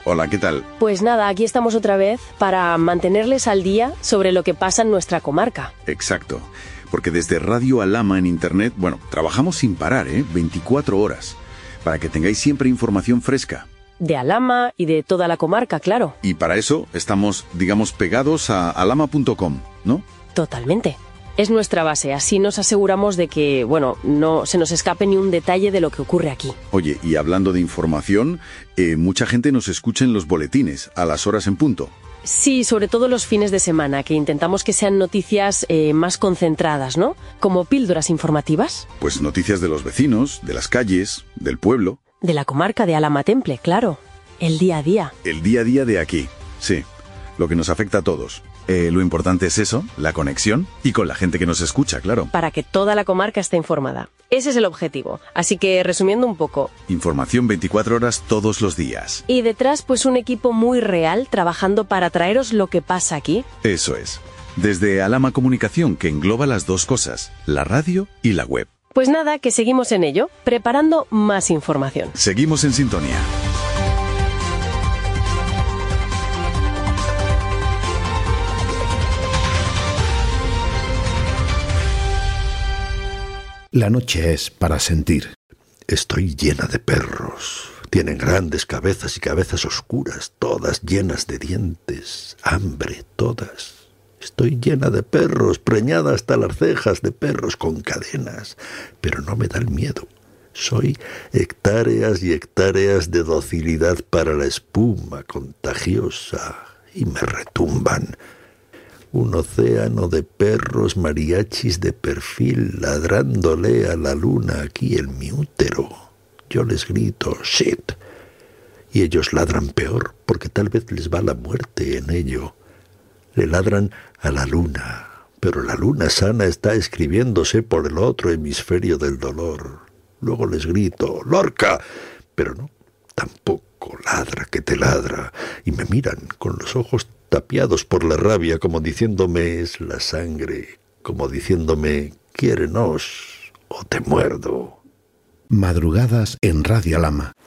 Hola, ¿qué tal? Pues nada, aquí estamos otra vez para mantenerles al día sobre lo que pasa en nuestra comarca. Exacto. Porque desde Radio Alhama en Internet, trabajamos sin parar, 24 horas. Para que tengáis siempre información fresca. De Alhama y de toda la comarca, claro. Y para eso estamos, pegados a alhama.com, ¿no? Totalmente. Es nuestra base, así nos aseguramos de que, no se nos escape ni un detalle de lo que ocurre aquí. Oye, y hablando de información, mucha gente nos escucha en los boletines, a las horas en punto. Sí, sobre todo los fines de semana, que intentamos que sean noticias más concentradas, ¿no? Como píldoras informativas. Pues noticias de los vecinos, de las calles, del pueblo. De la comarca de Alhama Temple, claro. El día a día. El día a día de aquí, sí. Lo que nos afecta a todos. Lo importante es eso, la conexión, y con la gente que nos escucha, claro. Para que toda la comarca esté informada. Ese es el objetivo. Así que, resumiendo un poco. Información 24 horas todos los días. Y detrás, pues un equipo muy real trabajando para traeros lo que pasa aquí. Eso es. Desde Alhama Comunicación, que engloba las dos cosas, la radio y la web. Pues nada, que seguimos en ello, preparando más información. Seguimos en sintonía. La noche es para sentir. Estoy llena de perros. Tienen grandes cabezas y cabezas oscuras, todas llenas de dientes, hambre, todas. Estoy llena de perros, preñada hasta las cejas de perros con cadenas, pero no me da el miedo. Soy hectáreas y hectáreas de docilidad para la espuma contagiosa y me retumban. Un océano de perros mariachis de perfil ladrándole a la luna aquí en mi útero. Yo les grito, shit, y ellos ladran peor, porque tal vez les va la muerte en ello. Le ladran a la luna, pero la luna sana está escribiéndose por el otro hemisferio del dolor. Luego les grito, Lorca, pero no, tampoco ladra que te ladra, y me miran con los ojos tapiados por la rabia, como diciéndome es la sangre, como diciéndome quiérenos o te muerdo. Madrugadas en Radio Alhama.